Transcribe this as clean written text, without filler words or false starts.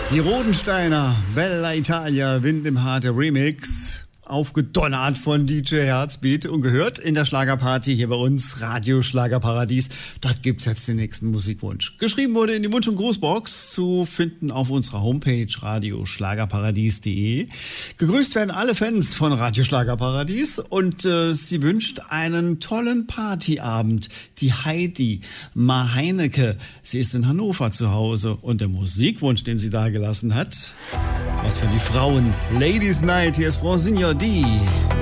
Die Rodensteiner, Bella Italia, Wind im Haar, der Remix, aufgedonnert von DJ Herzbeat und gehört in der Schlagerparty hier bei uns, Radio Schlagerparadies. Dort gibt's jetzt den nächsten Musikwunsch. Geschrieben wurde in die Wunsch- und Grußbox, zu finden auf unserer Homepage radioschlagerparadies.de. Gegrüßt werden alle Fans von Radio Schlagerparadies und sie wünscht einen tollen Partyabend. Die Heidi Maheinecke, sie ist in Hannover zu Hause und der Musikwunsch, den sie da gelassen hat, was für die Frauen. Ladies Night, hier ist Francine D.